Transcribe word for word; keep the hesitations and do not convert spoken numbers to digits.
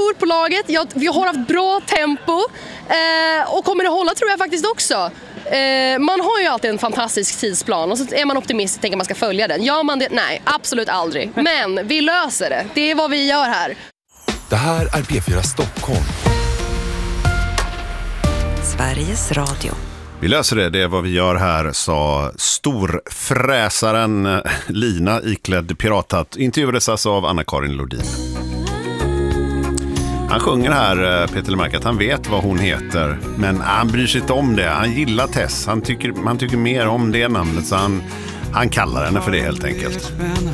gjort på laget. Jag, vi har haft bra tempo eh, och kommer det hålla tror jag faktiskt också. Eh, man har ju alltid en fantastisk tidsplan och så är man optimist och tänker att man ska följa den. Gör man det? Nej, absolut aldrig. Men vi löser det. Det är vad vi gör här. Det här är P fyra Stockholm. Sveriges Radio. Vi löser det, det är vad vi gör här, sa storfräsaren Lina iklädd pirathatt. Intervjuades alltså av Anna-Karin Lodin. Han sjunger här, Peter Lemark, att han vet vad hon heter, men han bryr sig inte om det. Han gillar Tess, han tycker, han tycker mer om det namnet, så han, han kallar henne för det helt enkelt.